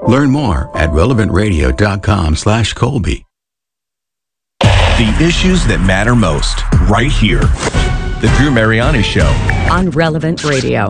Learn more at relevantradio.com/Colby. The issues that matter most, right here. The Drew Mariani Show. On Relevant Radio.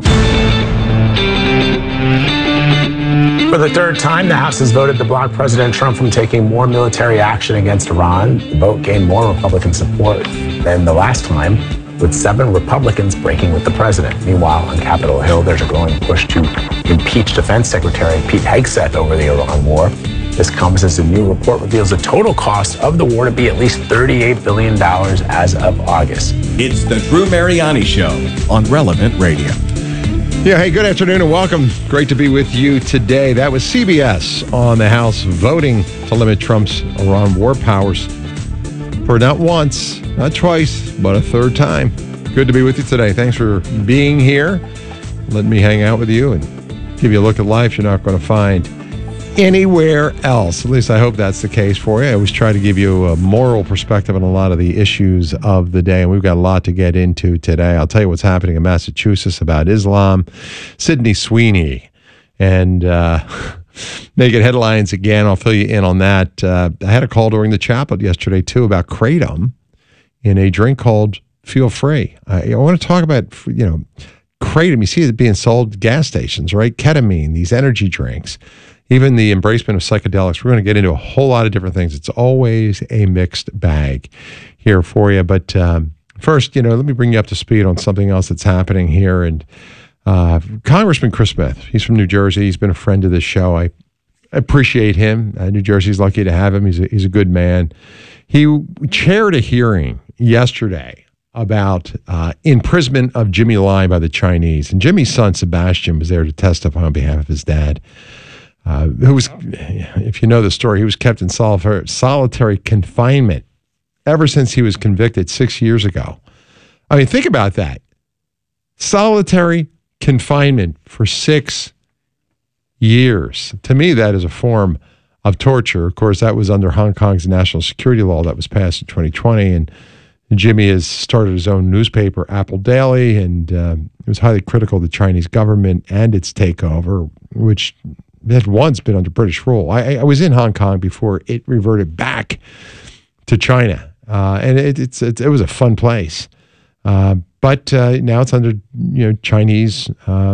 For the third time, the House has voted to block President Trump from taking more military action against Iran. The vote gained more Republican support than the last time, with 7 Republicans breaking with the president. Meanwhile, on Capitol Hill, there's a growing push to impeach Defense Secretary Pete Hegseth over the Iran war. This comes as a new report reveals the total cost of the war to be at least $38 billion as of August. It's the Drew Mariani Show on Relevant Radio. Yeah, hey, good afternoon and welcome. Great to be with you today. That was CBS on the House voting to limit Trump's Iran war powers for not once, not twice, but a third time. Good to be with you today. Thanks for being here. Let me hang out with you and give you a look at life you're not going to find anywhere else. At least I hope that's the case for you. I always try to give you a moral perspective on a lot of the issues of the day, and we've got a lot to get into today. I'll tell you what's happening in Massachusetts about Islam, Sydney Sweeney, and naked headlines again. I'll fill you in on that. I had a call during the chaplet yesterday, too, about kratom in a drink called Feel Free. I want to talk about, kratom. You see it being sold at gas stations, right? Ketamine, these energy drinks. Even the embracement of psychedelics. We're going to get into a whole lot of different things. It's always a mixed bag here for you. But first, let me bring you up to speed on something else that's happening here. And Congressman Chris Smith, he's from New Jersey. He's been a friend of this show. I appreciate him. New Jersey's lucky to have him. He's a good man. He chaired a hearing yesterday about imprisonment of Jimmy Lai by the Chinese. And Jimmy's son, Sebastian, was there to testify on behalf of his dad. Who was, if you know the story, he was kept in solitary confinement ever since he was convicted 6 years ago. I mean, think about that. Solitary confinement for 6 years. To me, that is a form of torture. Of course, that was under Hong Kong's national security law that was passed in 2020. And Jimmy has started his own newspaper, Apple Daily, and it was highly critical of the Chinese government and its takeover, which had once been under British rule. I was in Hong Kong before it reverted back to China, and it was a fun place. But now it's under Chinese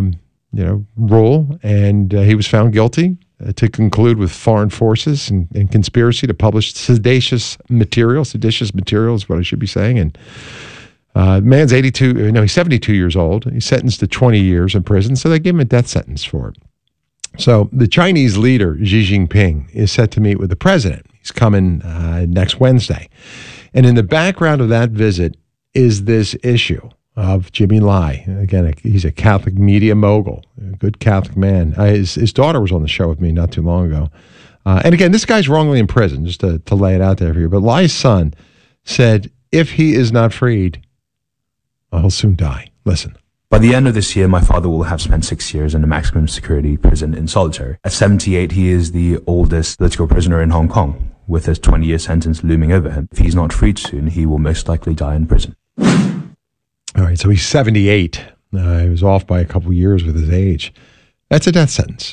rule, and he was found guilty to conclude with foreign forces and conspiracy to publish seditious material. Seditious material is what I should be saying. And man's 72 years old. He's sentenced to 20 years in prison, so they gave him a death sentence for it. So the Chinese leader, Xi Jinping, is set to meet with the president. He's coming next Wednesday. And in the background of that visit is this issue of Jimmy Lai. Again, he's a Catholic media mogul, a good Catholic man. His daughter was on the show with me not too long ago. And again, this guy's wrongly imprisoned, just to lay it out there for you. But Lai's son said, if he is not freed, he'll soon die. Listen. By the end of this year, my father will have spent 6 years in a maximum security prison in solitary. At 78, he is the oldest political prisoner in Hong Kong, with his 20-year sentence looming over him. If he's not freed soon, he will most likely die in prison. All right, so he's 78. He was off by a couple years with his age. That's a death sentence.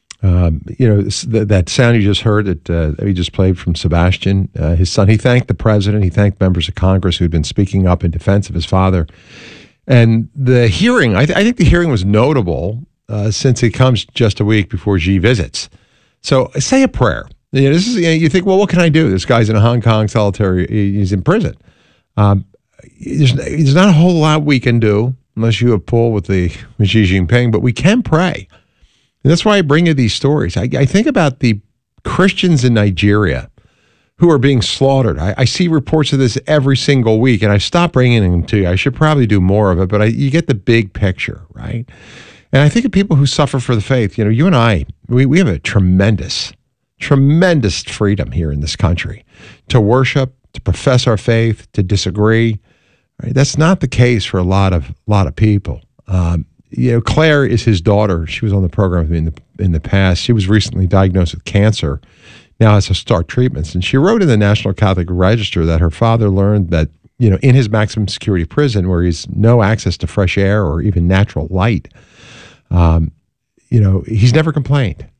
That sound you just heard that he just played from Sebastian, his son, he thanked the president, he thanked members of Congress who had been speaking up in defense of his father. And the hearing, I think the hearing was notable since it comes just a week before Xi visits. So say a prayer. You think, well, what can I do? This guy's in a Hong Kong solitary, he's in prison. There's not a whole lot we can do unless you have pull with Xi Jinping, but we can pray. And that's why I bring you these stories. I think about the Christians in Nigeria who are being slaughtered. I see reports of this every single week, and I've stopped bringing them to you. I should probably do more of it, but you get the big picture, right? And I think of people who suffer for the faith. You and I, we have a tremendous freedom here in this country to worship, to profess our faith, to disagree. Right? That's not the case for a lot of people. Claire is his daughter. She was on the program with me in the past. She was recently diagnosed with cancer. Now has to start treatments. And she wrote in the National Catholic Register that her father learned that, in his maximum security prison where he's no access to fresh air or even natural light, he's never complained.